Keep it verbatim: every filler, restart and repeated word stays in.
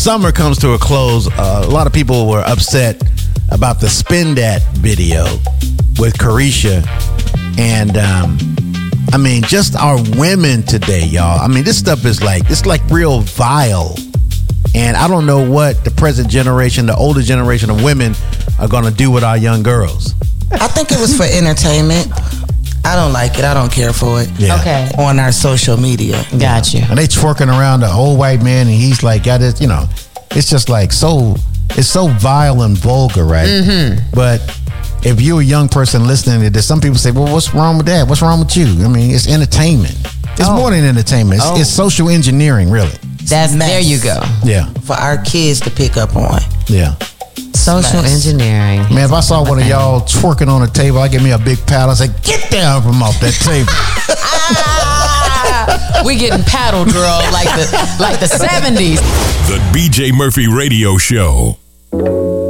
Summer comes to a close. Uh, a lot of people were upset about the Spin Dat video with Caresha. And, um, I mean, just our women today, y'all. I mean, this stuff is like, it's like real vile. And I don't know what the present generation, the older generation of women are going to do with our young girls. I think it was for entertainment. I don't like it. I don't care for it. Yeah. Okay. On our social media. Got you. And they twerking around the old white man, and he's like, got it, you know, it's just like so, it's so vile and vulgar, right? Mm-hmm. But if you're a young person listening to this, some people say, well, what's wrong with that? What's wrong with you? I mean, it's entertainment. It's Oh. more than entertainment. It's, Oh. it's social engineering, really. That's Mess. there you go. Yeah. For our kids to pick up on. Yeah. Social Mess. engineering. Man, if I saw one of y'all twerking on a table, I give me a big paddle. I say, get down from off that table. Ah, we getting paddle, girl, like the like the seventies. The B J Murphy Radio Show.